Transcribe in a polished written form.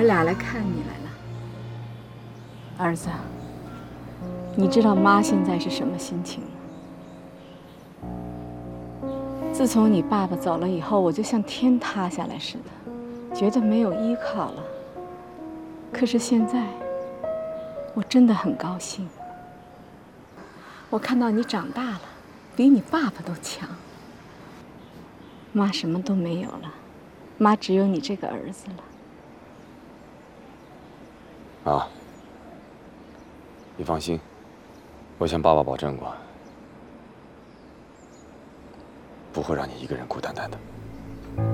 俩来看你来了。儿子，你知道妈现在是什么心情吗？自从你爸爸走了以后，我就像天塌下来似的，觉得没有依靠了。可是现在，我真的很高兴。我看到你长大了，比你爸爸都强。妈什么都没有了，妈只有你这个儿子了。 妈，你放心，我向爸爸保证过，不会让你一个人孤单单的。